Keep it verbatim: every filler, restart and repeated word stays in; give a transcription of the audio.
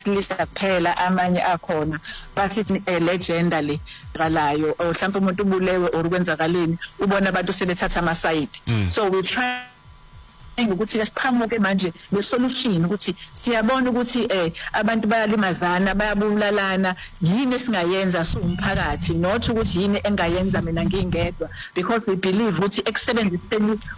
abesilisa kuphela amanye akhona bathi legend le qalayo or mhlawumbe umuntu ubulewe or kwenzakaleni ubona abantu sebethatha ama side. So we try ukuthi siqhamuke manje le solution ukuthi siyabona ukuthi eh abantu bayalimazana bayabulalana yini esingayenza siwumphakathi not ukuthi yini engayenza mina ngingedwa because we believe ukuthi ekusebenziseni